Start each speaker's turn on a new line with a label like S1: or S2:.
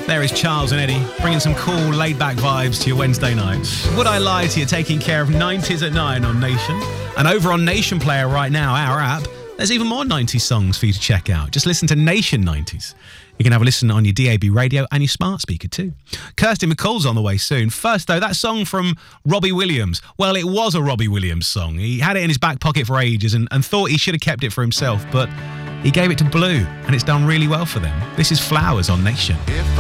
S1: There is Charles and Eddie, bringing some cool, laid-back vibes to your Wednesday nights. Would I Lie to You, taking care of 90s at 9 on Nation. And over on Nation Player right now, our app, there's even more 90s songs for you to check out. Just listen to Nation 90s. You can have a listen on your DAB radio and your smart speaker too. Kirsty MacColl's on the way soon. First, though, that song from Robbie Williams. Well, it was a Robbie Williams song. He had it in his back pocket for ages and thought he should have kept it for himself, but he gave it to Blue, and it's done really well for them. This is Flowers on Nation.